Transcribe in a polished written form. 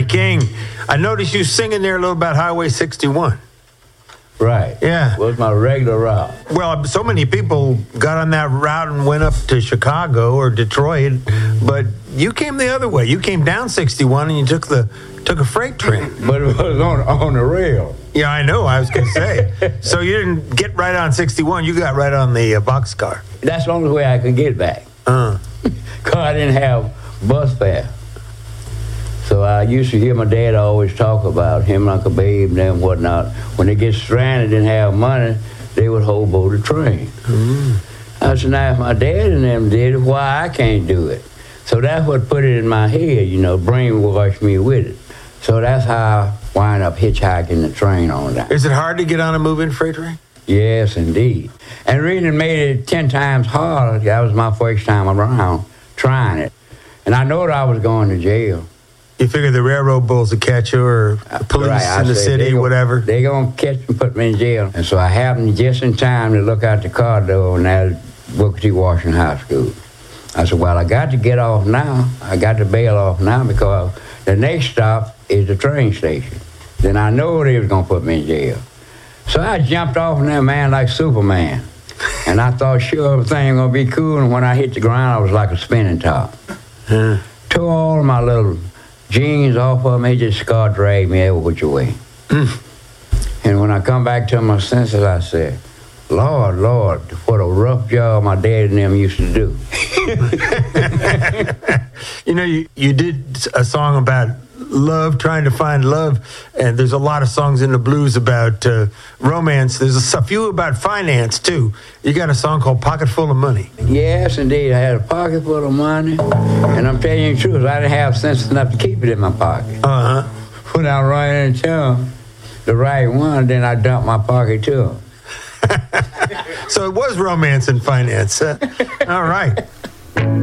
King. I noticed you singing there a little about Highway 61. Right. Yeah. Was my regular route. Well, so many people got on that route and went up to Chicago or Detroit, but you came the other way. You came down 61 and you took a freight train. But it was on the rail. Yeah, I know. I was going to say. So you didn't get right on 61. You got right on the boxcar. That's the only way I could get back. Because I didn't have bus fare. So I used to hear my dad always talk about him and Uncle Babe and them whatnot. When they get stranded and have money, they would hobo the train. I said, now if my dad and them did it, why I can't do it? So that's what put it in my head, brainwashed me with it. So that's how I wind up hitchhiking the train on that. Is it hard to get on a moving freight train? Yes, indeed. And the reason it made it 10 times harder, that was my first time around trying it. And I know that I was going to jail. You figure the railroad bulls would catch you, or the police in the city, whatever? They're going to catch and put me in jail. And so I happened just in time to look out the car door and at Booker T. Washington High School. I said, well, I got to get off now. I got to bail off now because the next stop is the train station. Then I know they was going to put me in jail. So I jumped off in there, man, like Superman. And I thought, sure, everything was going to be cool. And when I hit the ground, I was like a spinning top. Tore all my little jeans off of me, just car dragged me every which way. And when I come back to my senses, I said, Lord, what a rough job my dad and them used to do. You did a song about love, trying to find love, and there's a lot of songs in the blues about romance. There's a few about finance, too. You got a song called Pocket Full of Money. Yes, indeed. I had a pocket full of money, and I'm telling you the truth, I didn't have sense enough to keep it in my pocket. When I ran into them, the right one, then I dumped my pocket to them. So it was romance and finance. All right.